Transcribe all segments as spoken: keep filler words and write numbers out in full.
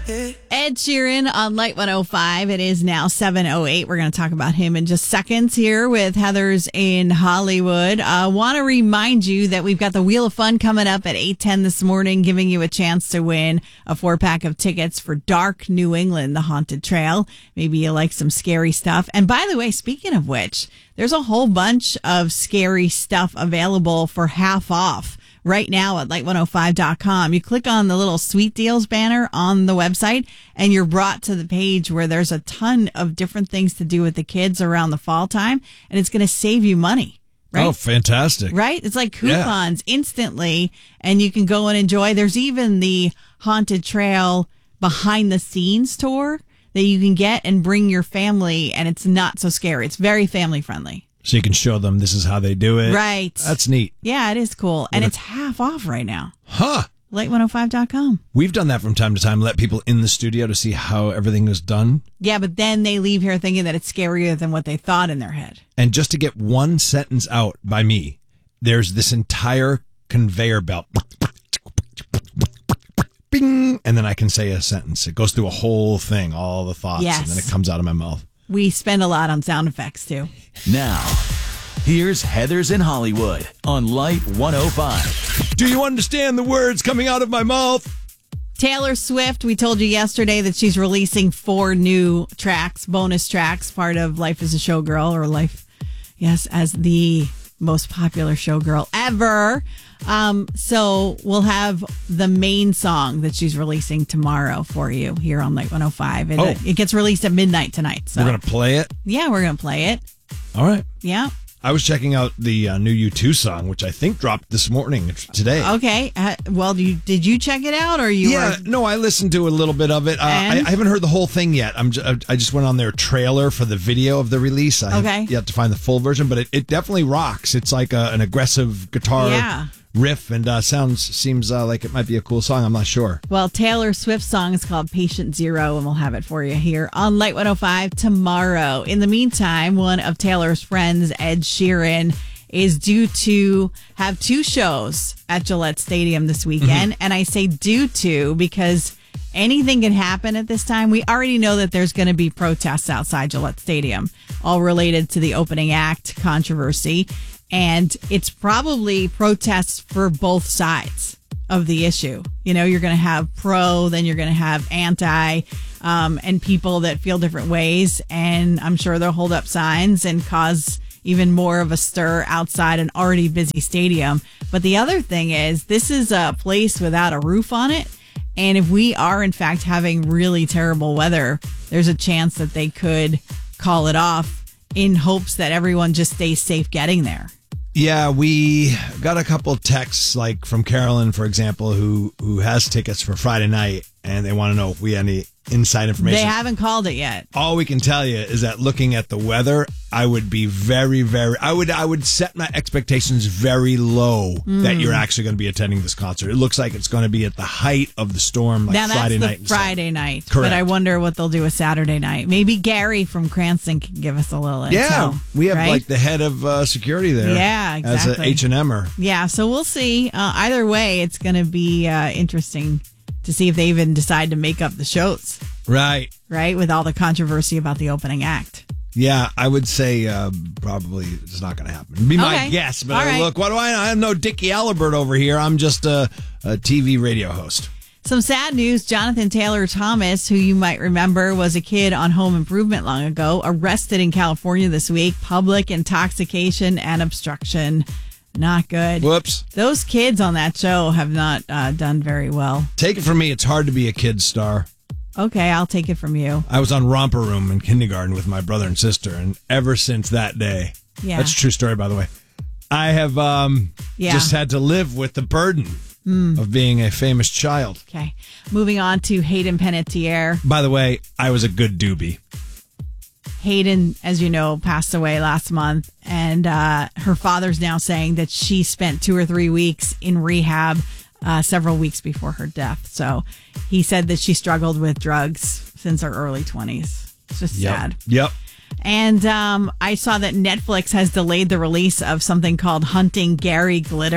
Ed Sheeran on Light one oh five. It is now seven oh eight. We're going to talk about him in just seconds here with Heather's in Hollywood. I uh, want to remind you that we've got the Wheel of Fun coming up at eight ten this morning, giving you a chance to win a four-pack of tickets for Dark New England, the Haunted Trail. Maybe you like some scary stuff. And by the way, speaking of which, there's a whole bunch of scary stuff available for half off right now at light one oh five dot com. You click on the little Sweet Deals banner on the website, and you're brought to the page where there's a ton of different things to do with the kids around the fall time, and it's going to save you money. Right? Oh, fantastic. Right? It's like coupons yeah. instantly, and you can go and enjoy. There's even the Haunted Trail behind the scenes tour that you can get and bring your family, and it's not so scary. It's very family friendly. So you can show them this is how they do it. Right. That's neat. Yeah, it is cool. And it's half off right now. Huh. light one oh five dot com. We've done that from time to time, let people in the studio to see how everything is done. Yeah, but then they leave here thinking that it's scarier than what they thought in their head. And just to get one sentence out by me, there's this entire conveyor belt. Bing! And then I can say a sentence. It goes through a whole thing, all the thoughts, yes. and then it comes out of my mouth. We spend a lot on sound effects, too. Now, here's Heather's in Hollywood on Light one oh five. Do you understand the words coming out of my mouth? Taylor Swift, we told you yesterday that she's releasing four new tracks, bonus tracks, part of Life as a Showgirl, or Life, yes, as the most popular showgirl ever. Um, so we'll have the main song that she's releasing tomorrow for you here on Light one oh five. It, oh. it gets released at midnight tonight. So. We're going to play it? Yeah, we're going to play it. All right. Yeah. I was checking out the uh, new U two song, which I think dropped this morning, today. Okay. Uh, well, do you, did you check it out, or you? Yeah. Were... No, I listened to a little bit of it. Uh, I, I haven't heard the whole thing yet. I'm. Just, I just went on their trailer for the video of the release. I okay. have yet to find the full version, but it, it definitely rocks. It's like a, an aggressive guitar yeah. riff, and uh, sounds seems uh, like it might be a cool song. I'm not sure. Well, Taylor Swift's song is called Patient Zero, and we'll have it for you here on Light one oh five tomorrow. In the meantime, one of Taylor's friends, Ed Sheeran, is due to have two shows at Gillette Stadium this weekend. Mm-hmm. And I say due to because anything can happen at this time. We already know that there's going to be protests outside Gillette Stadium, all related to the opening act controversy. And it's probably protests for both sides of the issue. You know, you're going to have pro, then you're going to have anti, um, and people that feel different ways. And I'm sure they'll hold up signs and cause even more of a stir outside an already busy stadium. But the other thing is, this is a place without a roof on it. And if we are, in fact, having really terrible weather, there's a chance that they could call it off in hopes that everyone just stays safe getting there. Yeah, we got a couple texts, like from Carolyn, for example, who, who has tickets for Friday night, and they want to know if we have any inside information. They haven't called it yet. All we can tell you is that looking at the weather, I would be very, very, I would, I would set my expectations very low mm. that you're actually going to be attending this concert. It looks like it's going to be at the height of the storm, like now, Friday that's night. The Friday night. Correct. But I wonder what they'll do with Saturday night. Maybe Gary from Cranston can give us a little intel. Yeah, we have right? like the head of uh, security there. Yeah, exactly. As an H and M-er. Yeah, so we'll see. Uh, either way, it's going to be uh, interesting to see if they even decide to make up the shows. Right. Right, with all the controversy about the opening act. Yeah, I would say uh, probably it's not going to happen. Be my okay. guess, but all right. look, what do I know? I'm no Dickie Alibert over here. I'm just a, a T V radio host. Some sad news. Jonathan Taylor Thomas, who you might remember was a kid on Home Improvement long ago, arrested in California this week. Public intoxication and obstruction. Not good. Whoops. Those kids on that show have not uh, done very well. Take it from me, it's hard to be a kid star. Okay, I'll take it from you. I was on Romper Room in kindergarten with my brother and sister, and ever since that day, yeah. that's a true story, by the way, I have um, yeah. just had to live with the burden mm. of being a famous child. Okay, moving on to Hayden Panettiere. By the way, I was a good doobie. Hayden, as you know, passed away last month, and uh, her father's now saying that she spent two or three weeks in rehab uh, several weeks before her death. So he said that she struggled with drugs since her early twenties. It's just yep. sad. Yep. And um, I saw that Netflix has delayed the release of something called Hunting Gary Glitter.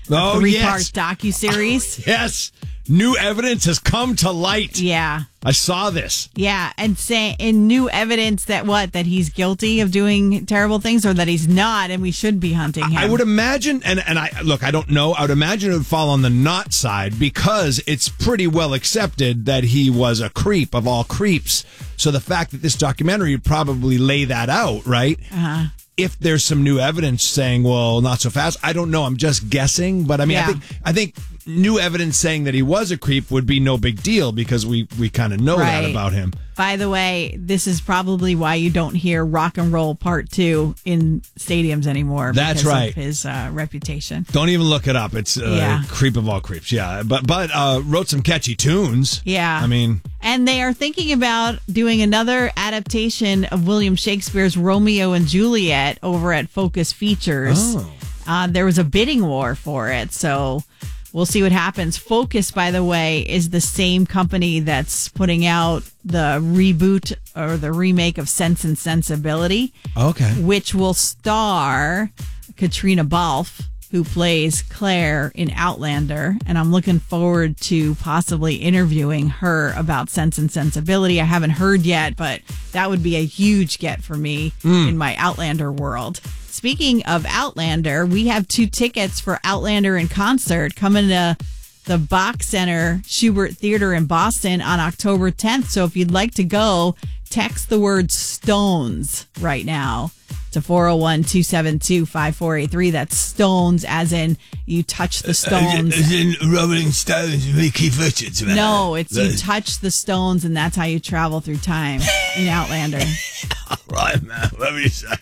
Oh, three-part yes. docuseries. Yes. New evidence has come to light. Yeah. I saw this. Yeah, and say in new evidence that what that he's guilty of doing terrible things, or that he's not, and we should be hunting him. I would imagine, and and I look, I don't know. I would imagine it would fall on the not side because it's pretty well accepted that he was a creep of all creeps. So the fact that this documentary would probably lay that out, right? Uh-huh. If there's some new evidence saying, well, not so fast, I don't know. I'm just guessing, but I mean, Yeah. I think I think new evidence saying that he was a creep would be no big deal because we we kind of know Right. that about him. By the way, this is probably why you don't hear Rock and Roll Part Two in stadiums anymore. That's because right. Of his uh, reputation. Don't even look it up. It's uh, Yeah. creep of all creeps. Yeah, but but uh, wrote some catchy tunes. Yeah. I mean, And they are thinking about doing another adaptation of William Shakespeare's Romeo and Juliet over at Focus Features. Oh. Uh, there was a bidding war for it, so we'll see what happens. Focus, by the way, is the same company that's putting out the reboot or the remake of Sense and Sensibility, okay. which will star Katrina Balfe, who plays Claire in Outlander. And I'm looking forward to possibly interviewing her about Sense and Sensibility. I haven't heard yet, but that would be a huge get for me in my Outlander world. Speaking of Outlander, we have two tickets for Outlander in concert coming to the Bach Center Schubert Theater in Boston on October tenth. So if you'd like to go, text the word Stones right now to four oh one, two seven two, five four eight three. That's Stones, as in you touch the stones. As in Rolling Stones, Keith Richards. Man. No, it's you touch the stones, and that's how you travel through time in Outlander. Right, man. What do you say?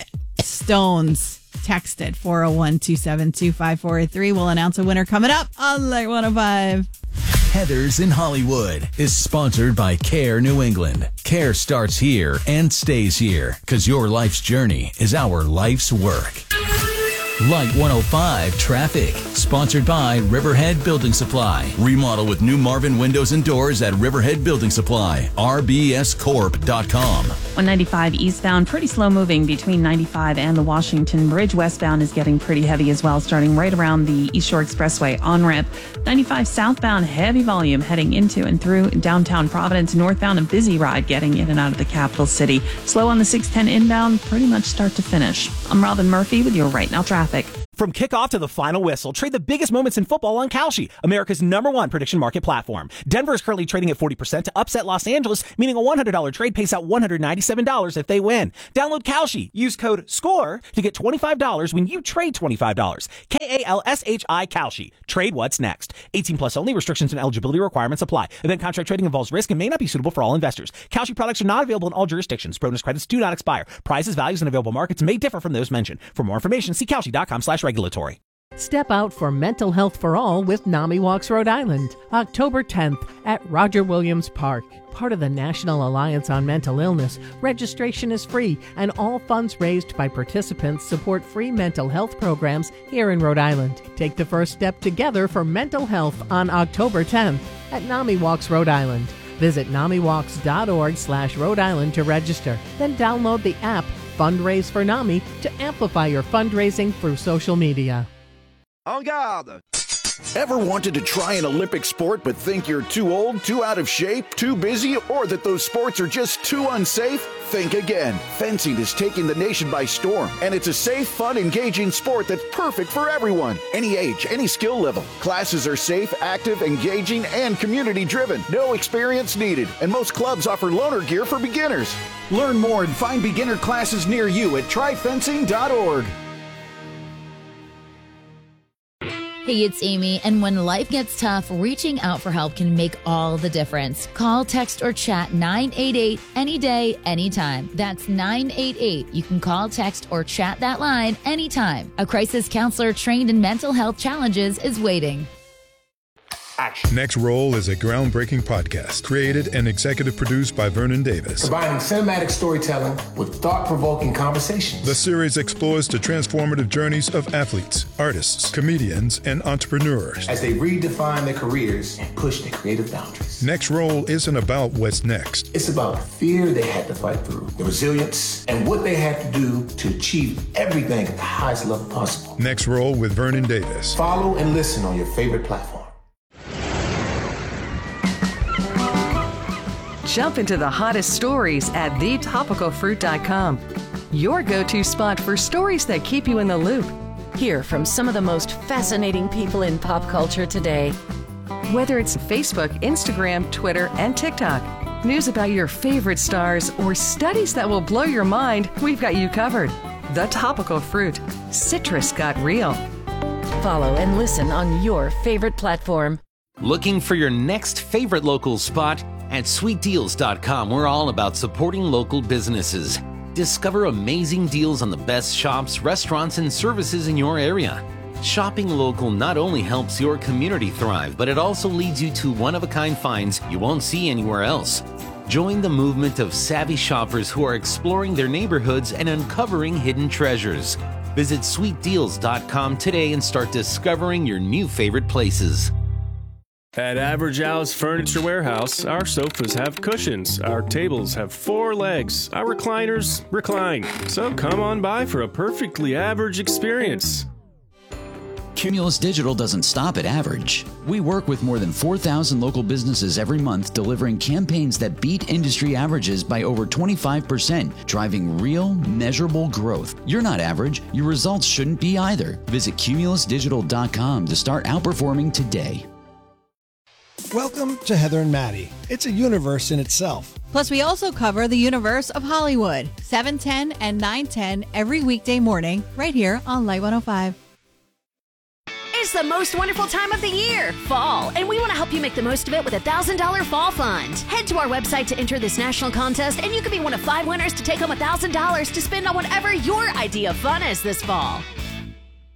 Stones. Text it four oh one, two seven two, five four eight three. We'll announce a winner coming up on Light one oh five. Heather's in Hollywood is sponsored by Care New England. Care starts here and stays here because your life's journey is our life's work. Light one oh five Traffic, sponsored by Riverhead Building Supply. Remodel with new Marvin windows and doors at Riverhead Building Supply. R B S corp dot com. one ninety-five eastbound, pretty slow moving between ninety-five and the Washington Bridge. Westbound is getting pretty heavy as well, starting right around the East Shore Expressway on-ramp. ninety-five southbound, heavy volume heading into and through downtown Providence. Northbound, a busy ride getting in and out of the capital city. Slow on the six ten inbound, pretty much start to finish. I'm Robin Murphy with your Right Now Traffic. From kickoff to the final whistle, trade the biggest moments in football on Kalshi, America's number one prediction market platform. Denver is currently trading at forty percent to upset Los Angeles, meaning a one hundred dollars trade pays out one hundred ninety-seven dollars if they win. Download Kalshi. Use code SCORE to get twenty-five dollars when you trade twenty-five dollars. K A L S H I Kalshi. Trade what's next. eighteen plus only. Restrictions and eligibility requirements apply. Event contract trading involves risk and may not be suitable for all investors. Kalshi products are not available in all jurisdictions. Bonus credits do not expire. Prices, values, and available markets may differ from those mentioned. For more information, see Kalshi dot com slash regulatory. Step out for Mental Health for All with NAMI Walks Rhode Island, October tenth at Roger Williams Park. Part of the National Alliance on Mental Illness, registration is free, and all funds raised by participants support free mental health programs here in Rhode Island. Take the first step together for mental health on October tenth at NAMI Walks Rhode Island. Visit namiwalks.org slash Rhode Island to register. Then download the app Fundraise for NAMI to amplify your fundraising through social media. En garde! Ever wanted to try an Olympic sport but think you're too old, too out of shape, too busy, or that those sports are just too unsafe? Think again. Fencing is taking the nation by storm, and it's a safe, fun, engaging sport that's perfect for everyone. Any age, any skill level. Classes are safe, active, engaging, and community-driven. No experience needed, and most clubs offer loaner gear for beginners. Learn more and find beginner classes near you at try fencing dot org. Hey, it's Amy, and when life gets tough, reaching out for help can make all the difference. Call, text, or chat nine eight eight any day, anytime. That's nine eight eight. You can call, text, or chat that line anytime. A crisis counselor trained in mental health challenges is waiting. action. Next Roll is a groundbreaking podcast created and executive produced by Vernon Davis. Combining cinematic storytelling with thought-provoking conversations. The series explores the transformative journeys of athletes, artists, comedians, and entrepreneurs as they redefine their careers and push their creative boundaries. Next Roll isn't about what's next. It's about the fear they had to fight through, the resilience, and what they had to do to achieve everything at the highest level possible. Next Roll with Vernon Davis. Follow and listen on your favorite platform. Jump into the hottest stories at the topical fruit dot com. Your go-to spot for stories that keep you in the loop. Hear from some of the most fascinating people in pop culture today. Whether it's Facebook, Instagram, Twitter, and TikTok, news about your favorite stars, or studies that will blow your mind, we've got you covered. The Topical Fruit. Citrus got real. Follow and listen on your favorite platform. Looking for your next favorite local spot? At sweet deals dot com, we're all about supporting local businesses. Discover amazing deals on the best shops, restaurants, and services in your area. Shopping local not only helps your community thrive, but it also leads you to one-of-a-kind finds you won't see anywhere else. Join the movement of savvy shoppers who are exploring their neighborhoods and uncovering hidden treasures. Visit sweet deals dot com today and start discovering your new favorite places. At Average Al's Furniture Warehouse, our sofas have cushions, our tables have four legs, our recliners recline. So come on by for a perfectly average experience. Cumulus Digital doesn't stop at average. We work with more than four thousand local businesses every month, delivering campaigns that beat industry averages by over twenty-five percent, driving real, measurable growth. You're not average. Your results shouldn't be either. Visit cumulus digital dot com to start outperforming today. Welcome to Heather and Maddie. It's a universe in itself. Plus, we also cover the universe of Hollywood, seven ten and nine ten every weekday morning, right here on Light one oh five. It's the most wonderful time of the year, fall, and we want to help you make the most of it with a one thousand dollars Fall Fund. Head to our website to enter this national contest, and you could be one of five winners to take home one thousand dollars to spend on whatever your idea of fun is this fall.